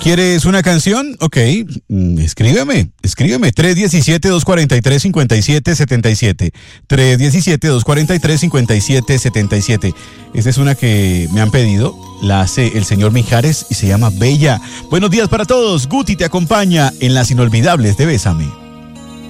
¿Quieres una canción? Ok, escríbeme. 317-243-5777. 317-243-5777. Esta es una que me han pedido. La hace el señor Mijares y se llama Bella. Buenos días para todos. Guti te acompaña en las inolvidables de Bésame.